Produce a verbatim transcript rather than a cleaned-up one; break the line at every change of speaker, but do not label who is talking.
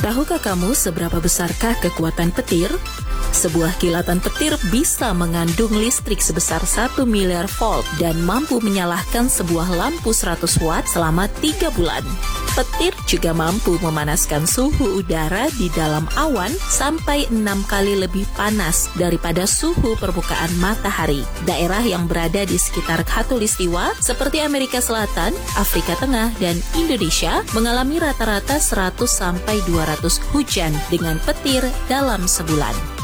Tahukah kamu seberapa besarkah kekuatan petir? Sebuah kilatan petir bisa mengandung listrik sebesar satu miliar volt dan mampu menyalakan sebuah lampu seratus watt selama tiga bulan. Petir juga mampu memanaskan suhu udara di dalam awan sampai enam kali lebih panas daripada suhu permukaan matahari. Daerah yang berada di sekitar Khatulistiwa seperti Amerika Selatan, Afrika Tengah, dan Indonesia mengalami rata-rata seratus sampai dua ratus hujan dengan petir dalam sebulan.